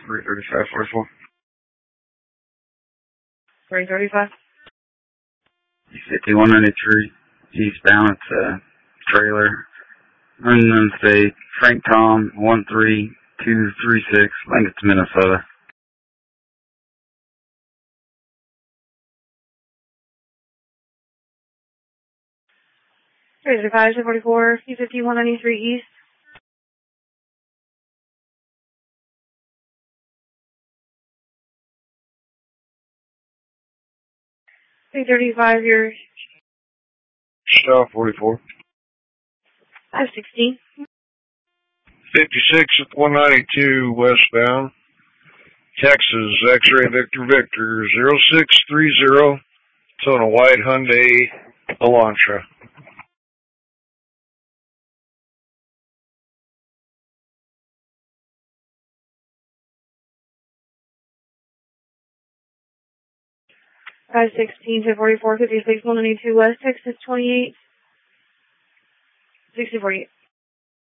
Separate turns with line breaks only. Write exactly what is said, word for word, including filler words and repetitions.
three thirty-five forty-four.
three thirty-five.
fifty-one ninety-three, eastbound, it's a trailer. Unknown state, Frank Tom, one three two three six, I think it's Minnesota.
three thirty-five, two forty-four, U fifty-one ninety-three east. three thirty-five, you're...
Star forty-four.
five sixteen.
fifty-six at one ninety-two westbound. Texas, X-ray Victor Victor, zero six three zero. It's on a white Hyundai Elantra.
five sixteen, two forty-four, fifty-six, one ninety-two west, Texas, twenty-eight, sixty forty-eight.